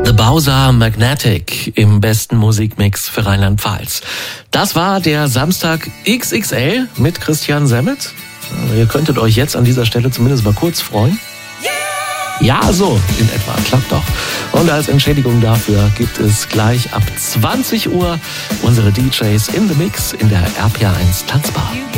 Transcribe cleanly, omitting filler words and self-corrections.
The Bowser Magnetic im besten Musikmix für Rheinland-Pfalz. Das war der Samstag XXL mit Christian Semmet. Ihr könntet euch jetzt an dieser Stelle zumindest mal kurz freuen. Ja, so in etwa, klappt doch. Und als Entschädigung dafür gibt es gleich ab 20 Uhr unsere DJs in the Mix in der RPA1 Tanzbar.